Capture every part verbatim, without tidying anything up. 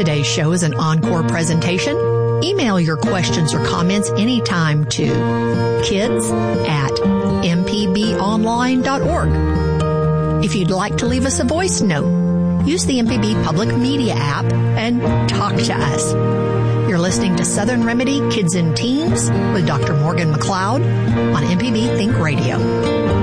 Today's show is an encore presentation. Email your questions or comments anytime to kids at m p b online dot org. If you'd like to leave us a voice note, use the M P B Public Media app and talk to us. You're listening to Southern Remedy Kids and Teens with Doctor Morgan McLeod on M P B Think Radio.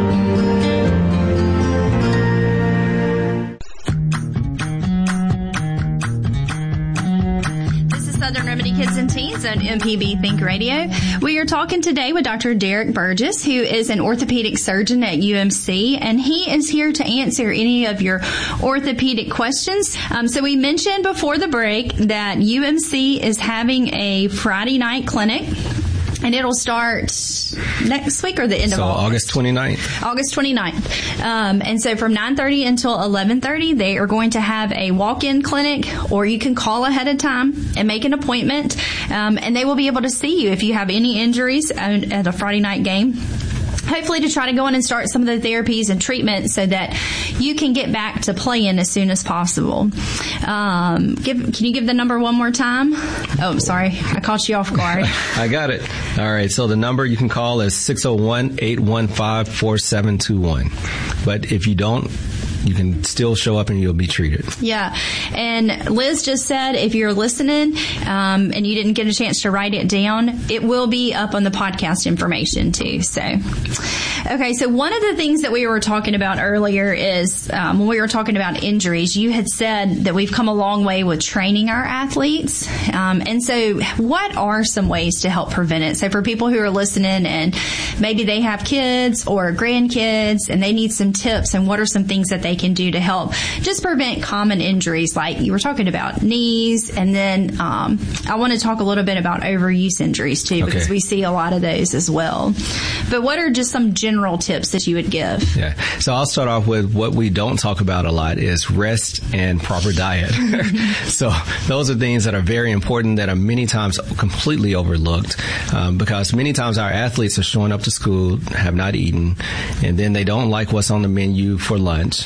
Southern Remedy Kids and Teens on M P B Think Radio. We are talking today with Doctor Derek Burgess, who is an orthopedic surgeon at U M C, and he is here to answer any of your orthopedic questions. Um, so we mentioned before the break that U M C is having a Friday night clinic. And it'll start next week or the end so of August? August twenty-ninth. August twenty-ninth. Um, and so from nine thirty until eleven thirty, they are going to have a walk-in clinic, or you can call ahead of time and make an appointment. Um, and they will be able to see you if you have any injuries at, at a Friday night game. Hopefully to try to go in and start some of the therapies and treatments so that you can get back to playing as soon as possible. Um, give, can you give the number one more time? Oh, I'm sorry. I caught you off guard. I got it. All right. So the number you can call is six oh one, eight one five, four seven two one. But if you don't, you can still show up and you'll be treated. Yeah. And Liz just said, if you're listening um, and you didn't get a chance to write it down, it will be up on the podcast information too. So, okay. So one of the things that we were talking about earlier is um, when we were talking about injuries, you had said that we've come a long way with training our athletes. Um, and so what are some ways to help prevent it? So for people who are listening and maybe they have kids or grandkids and they need some tips, and what are some things that they can do to help just prevent common injuries like you were talking about, knees, and then um, I want to talk a little bit about overuse injuries too, because okay. we see a lot of those as well. But what are just some general tips that you would give? Yeah. So I'll start off with what we don't talk about a lot is rest and proper diet. So those are things that are very important that are many times completely overlooked um, because many times our athletes are showing up to school, have not eaten, and then they don't like what's on the menu for lunch.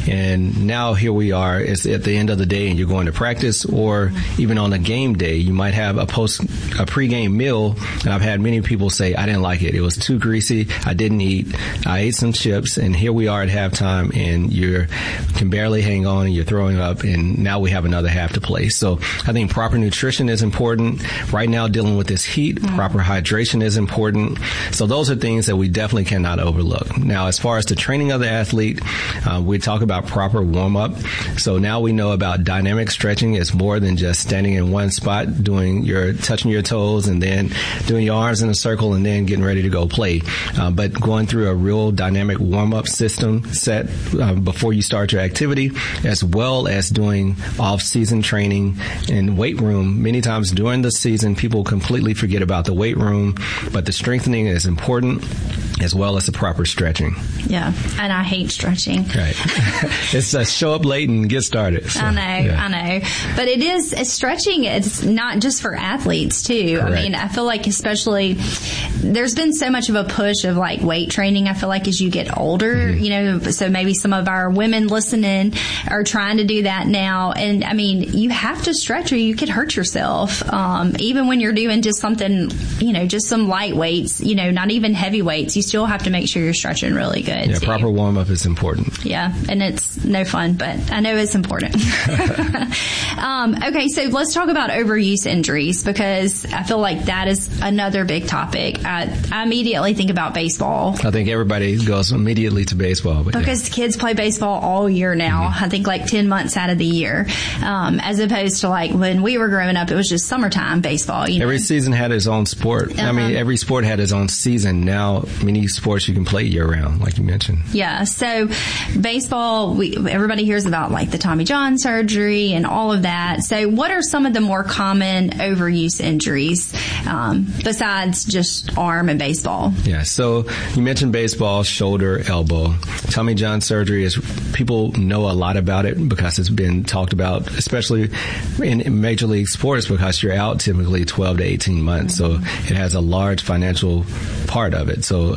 And now here we are, it's at the end of the day and you're going to practice, or even on a game day, you might have a post, a pregame meal. And I've had many people say, I didn't like it. It was too greasy. I didn't eat. I ate some chips, and here we are at halftime and you can barely hang on and you're throwing up, and now we have another half to play. So I think proper nutrition is important. Right now, dealing with this heat, mm-hmm. proper hydration is important. So those are things that we definitely cannot overlook. Now, as far as the training of the athlete, uh, we talk about proper warm-up. So now we know about dynamic stretching is more than just standing in one spot, doing your touching your toes and then doing your arms in a circle and then getting ready to go play. Uh, but going through a real dynamic warm-up system set uh, before you start your activity, as well as doing off-season training in weight room. Many times during the season, people completely forget about the weight room, but the strengthening is important, as well as the proper stretching. Yeah, and I hate stretching. Right. It's a show up late and get started. So, I know, yeah. I know. But it is, stretching, it's not just for athletes, too. Correct. I mean, I feel like especially, there's been so much of a push of like weight training, I feel like as you get older, mm-hmm. you know, so maybe some of our women listening are trying to do that now. And I mean, you have to stretch or you could hurt yourself. Um, even when you're doing just something, you know, just some light weights, you know, not even heavy weights, you still have to make sure you're stretching really good. Yeah, too. Proper warm up is important. Yeah, and it's no fun, but I know it's important. um, okay, so let's talk about overuse injuries, because I feel like that is another big topic. I, I immediately think about baseball. I think everybody goes immediately to baseball. But because yeah. kids play baseball all year now. Mm-hmm. I think like ten months out of the year, um, as opposed to like when we were growing up, it was just summertime baseball. You know? Every season had its own sport. Uh-huh. I mean, every sport had its own season. Now, many sports you can play year round, like you mentioned. Yeah. So baseball, we, everybody hears about like the Tommy John surgery and all of that. So what are some of the more common overuse injuries um, besides just arm and baseball? Yeah. So you mentioned baseball, shoulder, elbow. Tommy John surgery is, people know a lot about it because it's been talked about, especially in major league sports, because you're out typically twelve to eighteen months. Mm-hmm. So it has a large financial part of it. So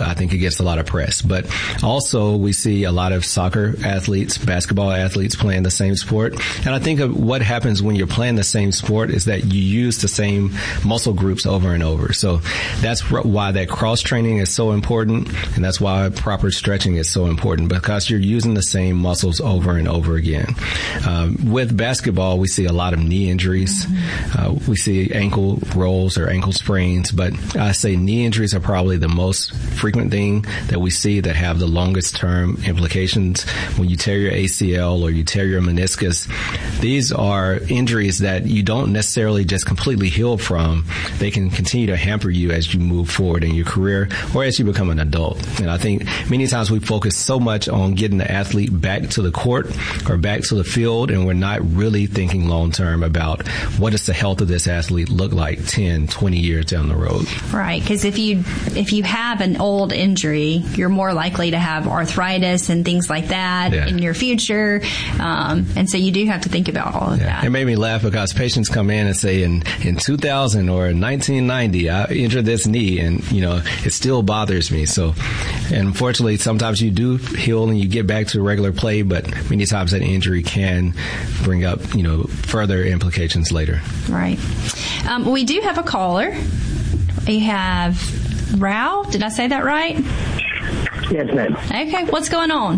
I think it gets a lot of press. But also we see a lot of soccer athletes, basketball athletes playing the same sport. And I think of what happens when you're playing the same sport is that you use the same muscle groups over and over. So that's why that cross training is so important. And that's why proper stretching is so important, because you're using the same muscles over and over again. Um, with basketball, we see a lot of knee injuries. Mm-hmm. Uh, we see ankle rolls or ankle sprains, but I say knee injuries are probably the most frequent thing that we see that have the longest term implications. When you tear your A C L or you tear your meniscus, these are injuries that you don't necessarily just completely heal from. They can continue to hamper you as you move forward in your career or as you become an adult. And I think many times we focus so much on getting the athlete back to the court or back to the field, and we're not really thinking long term about what does the health of this athlete look like ten, twenty years down the road. Right, because if you if you have an old injury, you're more likely to have arthritis and things like that yeah. in your future. Um, and so you do have to think about all of yeah. that. It made me laugh because patients come in and say in, in two thousand or nineteen ninety, I injured this knee and, you know, it still bothers me. So, and unfortunately, sometimes you do heal and you get back to regular play, but many times that injury can bring up, you know, further implications later. Right. Um, we do have a caller. We have Rao. Did I say that right? Yes, ma'am. Okay. What's going on?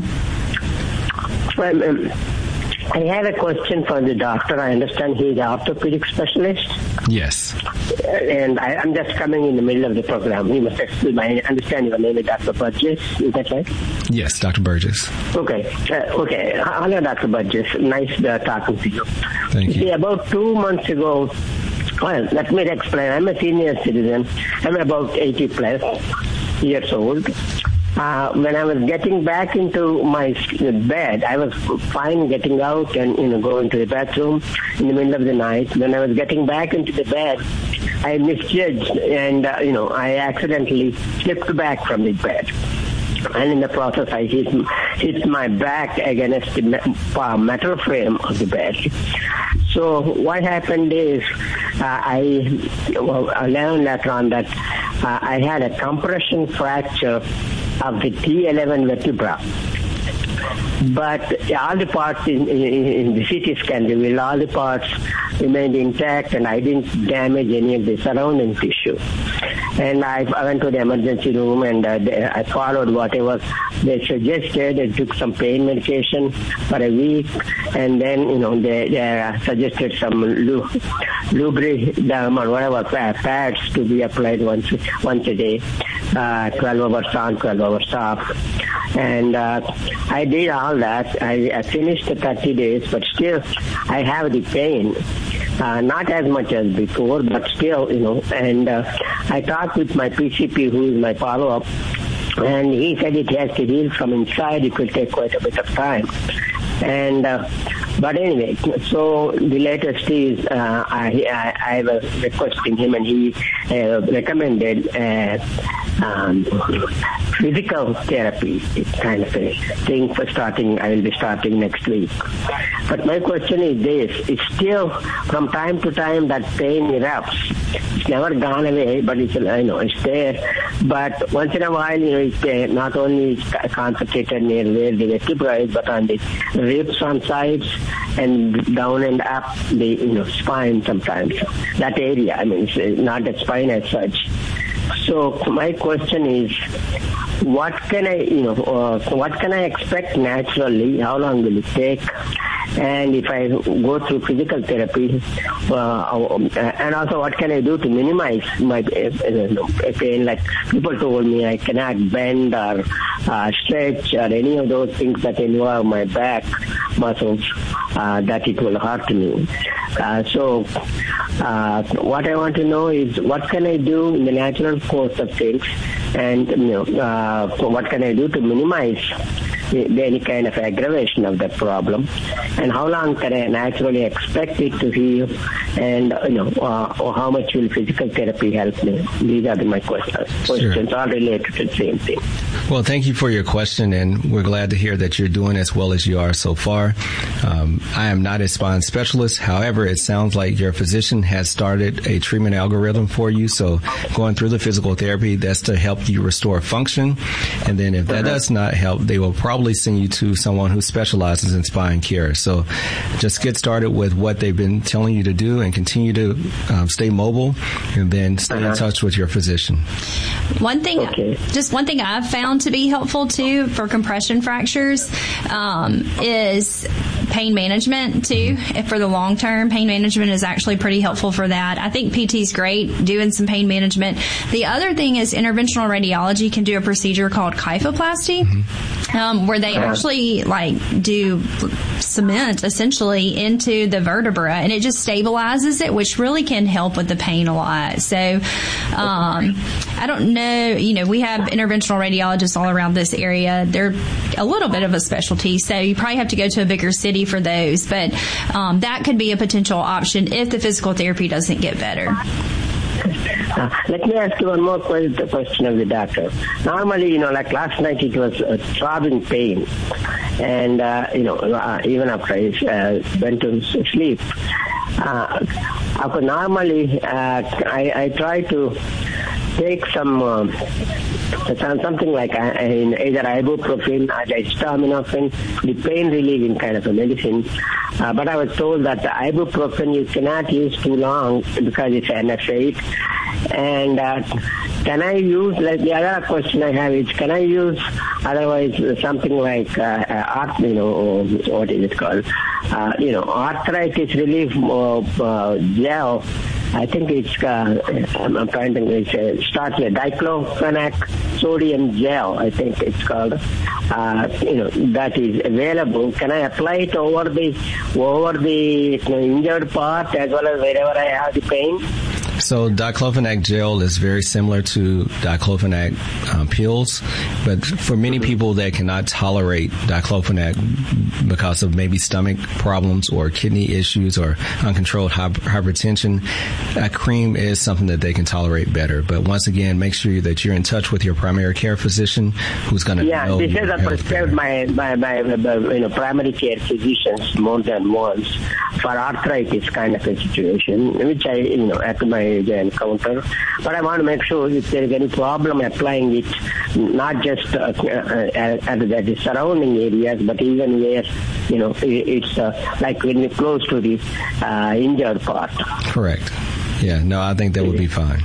Well, um, I have a question for the doctor. I understand he's an orthopedic specialist. Yes. And I, I'm just coming in the middle of the program. He must explain. I understand your name is Doctor Burgess. Is that right? Yes, Doctor Burgess. Okay. Uh, okay. Hello, Doctor Burgess. Nice uh, talking to you. Thank you. See, about two months ago, well, let me explain. I'm a senior citizen. I'm about eighty plus years old. Uh, when I was getting back into my bed, I was fine getting out and, you know, going to the bathroom in the middle of the night. When I was getting back into the bed, I misjudged and, uh, you know, I accidentally slipped back from the bed. And in the process, I hit, hit my back against the metal frame of the bed. So what happened is uh, I, well, I learned later on that uh, I had a compression fracture of the T eleven vertebra. But all the parts in, in, in the C T scan revealed all the parts remained intact, and I didn't damage any of the surrounding tissue. And I, I went to the emergency room, and uh, they, I followed whatever they suggested. I took some pain medication for a week, and then, you know, they, they suggested some lu- lubriderm or whatever pads to be applied once once a day, uh, twelve hours on, twelve hours off. And uh, I did all that. I, I finished the thirty days, but still I have the pain. Uh, not as much as before, but still, you know, and uh, I talked with my P C P, who is my follow-up, and he said it has to heal from inside. It will take quite a bit of time. And uh, but anyway, so the latest is uh, I, I I was requesting him, and he uh, recommended uh, um, physical therapy. It's kind of a thing for starting. I will be starting next week. But my question is this: it's still from time to time that pain erupts. It's never gone away, but it's, I know it's there. But once in a while, you know, it's uh, not only concentrated near where the vertebra is, but on the ribs on sides and down and up the, you know, spine sometimes. That area, I mean, it's not the spine as such. So my question is, what can I, you know, uh, what can I expect naturally? How long will it take? And if I go through physical therapy, uh, and also what can I do to minimize my uh, pain? Like people told me I cannot bend or uh, stretch or any of those things that involve my back muscles, uh, that it will hurt me. Uh, so uh, what I want to know is what can I do in the natural course of things, and, you know, uh, what can I do to minimize any kind of aggravation of that problem, and how long can I naturally expect it to heal, and, you know, uh, or how much will physical therapy help me? These are the, my questions. Questions Sure. All related to the same thing. Well, thank you for your question, and we're glad to hear that you're doing as well as you are so far. Um, I am not a spine specialist. However, it sounds like your physician has started a treatment algorithm for you. So going through the physical therapy, that's to help you restore function. And then if that does not help, they will probably send you to someone who specializes in spine care. So just get started with what they've been telling you to do and continue to um, stay mobile, and then stay uh-huh. in touch with your physician. One thing, okay. just one thing I've found to be helpful too for compression fractures um, is pain management too. For the long term, pain management is actually pretty helpful for that. I think P T is great doing some pain management. The other thing is interventional radiology can do a procedure called kyphoplasty, mm-hmm. um, where they actually like do cement essentially into the vertebra, and it just stabilizes it, which really can help with the pain a lot. So um, I don't know, you know, we have interventional radiologists all around this area. They're a little bit of a specialty, so you probably have to go to a bigger city for those, but um, that could be a potential option if the physical therapy doesn't get better. Uh, let me ask you one more question, question of the doctor. Normally, you know, like last night it was a throbbing pain, and uh, you know, uh, even after I uh, went to sleep, uh, after normally uh, I, I try to take some um, something like uh, either ibuprofen or acetaminophen, the pain relieving kind of a medicine. Uh, but I was told that the ibuprofen you cannot use too long because it's N S A I D. And uh, can I use, like the other question I have is, can I use otherwise something like, uh, uh, you know, what is it called? Uh, you know, arthritis relief uh, uh, gel. I think it's, uh, I'm trying to, it's, uh, starts with diclofenac sodium gel, I think it's called. Uh, you know, that is available. Can I apply it over the, over the you know, injured part as well as wherever I have the pain? So diclofenac gel is very similar to diclofenac um, pills, but for many people that cannot tolerate diclofenac because of maybe stomach problems or kidney issues or uncontrolled hypertension, a cream is something that they can tolerate better. But once again, make sure that you're in touch with your primary care physician who's going to yeah, know. Yeah, this is a prescribed my, my, my, my you know, primary care physicians more than once for arthritis kind of a situation, which I, you know, at my encounter, but I want to make sure if there is any problem applying it, not just uh, uh, at, at the surrounding areas, but even where, you know, it's uh, like when you're close to the uh, injured part. Correct. Yeah, no, I think that would be fine.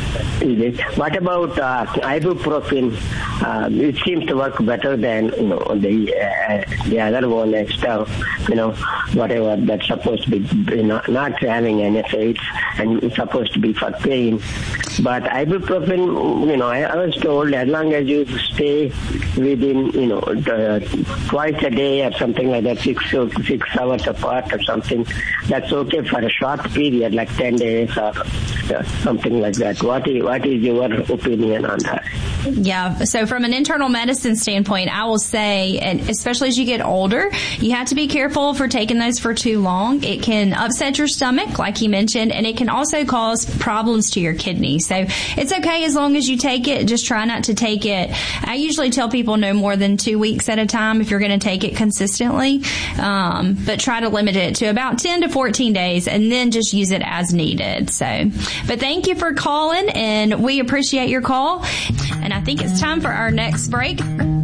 What about uh, ibuprofen? Uh, it seems to work better than you know the uh, the other one extra, you know, whatever that's supposed to be you know, not having N S A I Ds and it's supposed to be for pain. But ibuprofen, you know, I, I was told as long as you stay within you know the, twice a day or something like that, six six hours apart or something, that's okay for a short period, like ten days or uh, something like that. What is, what is your opinion on that? Yeah, so from an internal medicine standpoint, I will say, and especially as you get older, you have to be careful for taking those for too long. It can upset your stomach, like you mentioned, and it can also cause problems to your kidneys. So it's okay as long as you take it. Just try not to take it. I usually tell people no more than two weeks at a time if you're going to take it consistently, um, but try to limit it to about ten to fourteen days and then just use it as needed. So, but thank you for calling, and we appreciate your call. And I think it's time for our next break.